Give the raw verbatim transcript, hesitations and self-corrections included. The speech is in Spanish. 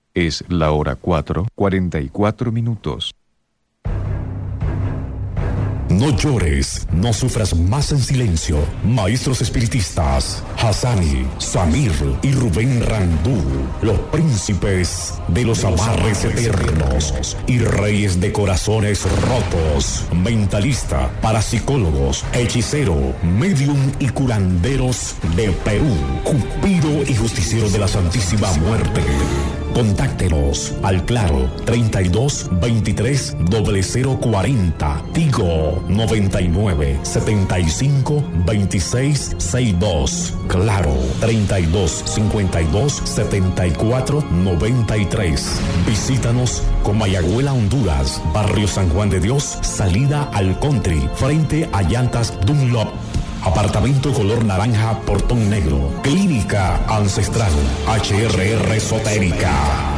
Es la hora cuatro, cuarenta y cuatro minutos. No llores, no sufras más en silencio. Maestros espiritistas, Hassani, Samir y Rubén Randú, los príncipes de los amarres eternos y reyes de corazones rotos, mentalista, parapsicólogos, hechicero, medium y curanderos de Perú, Cupido y justiciero de la Santísima Muerte. Contáctenos al Claro treinta y dos veintitrés cero cero cuarenta, Tigo noventa y nueve setenta y cinco veintiséis sesenta y dos, Claro treinta y dos cincuenta y dos setenta y cuatro noventa y tres. Visítanos con Mayagüela, Honduras, Barrio San Juan de Dios, salida al Country, frente a Llantas Dunlop. Apartamento color naranja, portón negro. Clínica Ancestral H R R Esotérica.